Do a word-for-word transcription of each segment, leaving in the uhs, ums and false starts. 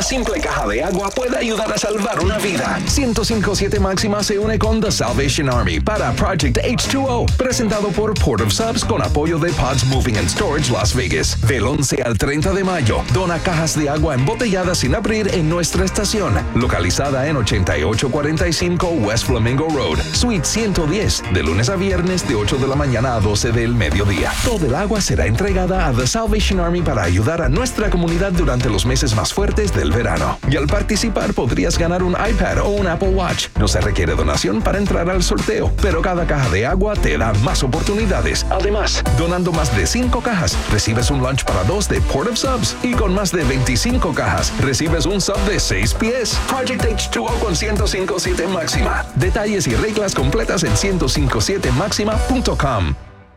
simple caja de agua puede ayudar a salvar una vida. ciento cinco punto siete Máxima se une con The Salvation Army para Project H two O, presentado por Port of Subs con apoyo de Pods Moving and Storage Las Vegas. Del once al treinta de mayo, dona cajas de agua embotelladas sin abrir en nuestra estación, localizada en ochenta y ocho cuarenta y cinco West Flamingo Road, Suite ciento diez, de lunes a viernes de ocho de la mañana a doce del mediodía. Todo el agua será entregada a The Salvation Army para ayudar a nuestra comunidad durante los meses más fuertes del verano. Y al participar podrías ganar un iPad o un Apple Watch. No se requiere donación para entrar al sorteo, pero cada caja de agua te da más oportunidades. Además, donando más de cinco cajas, recibes un lunch para dos de Port of Subs. Y con más de veinticinco cajas, recibes un sub de seis pies. Project H two O con ciento cinco punto siete Máxima. Detalles y reglas completas en ciento cincuenta y siete máxima punto com.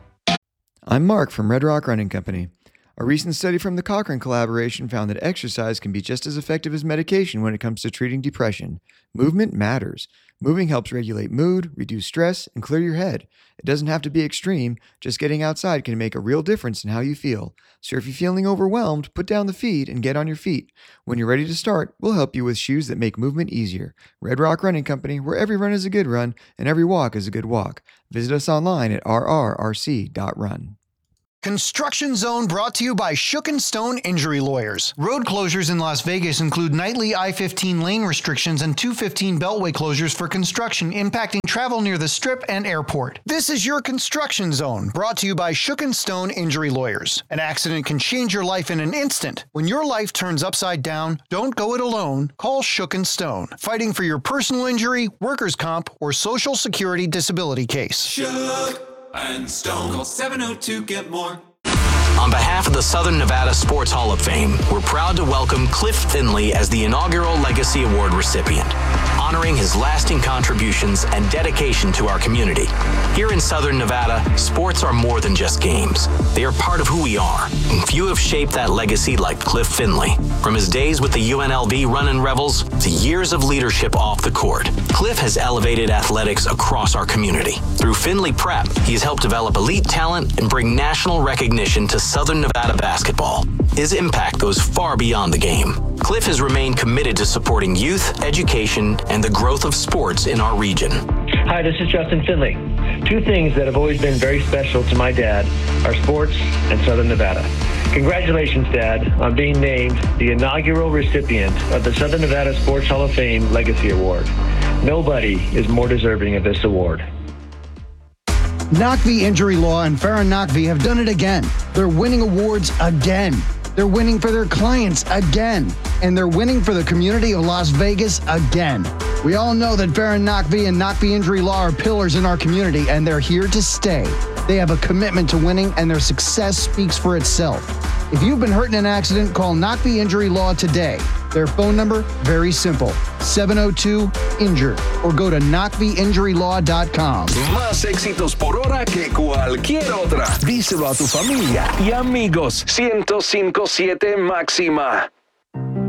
I'm Mark from Red Rock Running Company. A recent study from the Cochrane Collaboration found that exercise can be just as effective as medication when it comes to treating depression. Movement matters. Moving helps regulate mood, reduce stress, and clear your head. It doesn't have to be extreme. Just getting outside can make a real difference in how you feel. So if you're feeling overwhelmed, put down the feed and get on your feet. When you're ready to start, we'll help you with shoes that make movement easier. Red Rock Running Company, where every run is a good run and every walk is a good walk. Visit us online at r r r c dot run. Construction Zone brought to you by Shook and Stone Injury Lawyers. Road closures in Las Vegas include nightly I fifteen lane restrictions and two fifteen beltway closures for construction impacting travel near the Strip and airport. This is your Construction Zone, brought to you by Shook and Stone Injury Lawyers. An accident can change your life in an instant. When your life turns upside down, don't go it alone. Call Shook and Stone, fighting for your personal injury, workers' comp, or Social Security disability case. Shook and Stone. Call seven oh two get more. On behalf of the Southern Nevada Sports Hall of Fame, we're proud to welcome Cliff Finley as the inaugural Legacy Award recipient, honoring his lasting contributions and dedication to our community. Here in Southern Nevada, sports are more than just games. They are part of who we are, and few have shaped that legacy like Cliff Finley. From his days with the U N L V Runnin' Rebels to years of leadership off the court, Cliff has elevated athletics across our community. Through Finley Prep, he has helped develop elite talent and bring national recognition to Southern Nevada basketball. His impact goes far beyond the game. Cliff has remained committed to supporting youth, education, and the growth of sports in our region. Hi, this is Justin Finley. Two things that have always been very special to my dad are sports and Southern Nevada. Congratulations, Dad, on being named the inaugural recipient of the Southern Nevada Sports Hall of Fame Legacy Award. Nobody is more deserving of this award. Naqvi Injury Law and Farron Naqvi have done it again. They're winning awards again. They're winning for their clients again. And they're winning for the community of Las Vegas again. We all know that Farron Naqvi and Naqvi Injury Law are pillars in our community, and they're here to stay. They have a commitment to winning, and their success speaks for itself. If you've been hurt in an accident, call Naqvi Injury Law today. Their phone number, very simple, seven oh two injured, or go to naqvi injury law dot com. Más éxitos por hora que cualquier otra. Díselo a tu familia y amigos. ciento cinco punto siete Máxima.